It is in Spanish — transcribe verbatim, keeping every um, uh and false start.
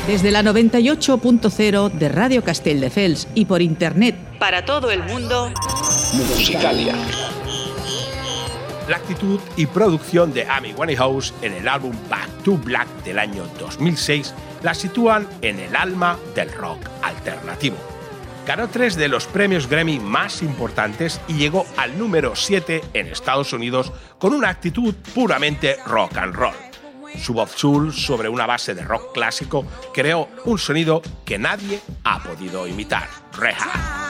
Desde la noventa y ocho punto cero de Radio Castelldefels y por internet para todo el mundo, Musicalia. La actitud y producción de Amy Winehouse en el álbum Back to Black del año dos mil seis la sitúan en el alma del rock alternativo. Ganó tres de los premios Grammy más importantes y llegó al número siete en Estados Unidos con una actitud puramente rock and roll. Su voz soul sobre una base de rock clásico creó un sonido que nadie ha podido imitar. Rehab.